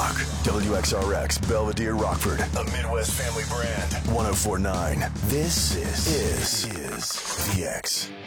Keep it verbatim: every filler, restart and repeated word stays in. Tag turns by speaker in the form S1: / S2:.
S1: Rock. W X R X, Belvedere, Rockford. A Midwest family brand. one oh four point nine. This is, is, is The X.